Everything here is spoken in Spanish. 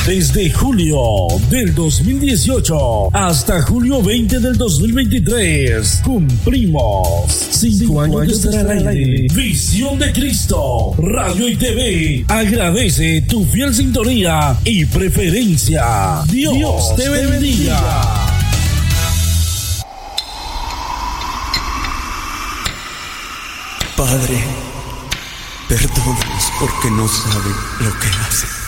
Desde julio del 2018 hasta julio 20 del 2023 cumplimos 5 años de estar al aire. Visión de Cristo, Radio y TV agradece tu fiel sintonía y preferencia. Dios te bendiga. Padre, perdónalos porque no saben lo que hacen.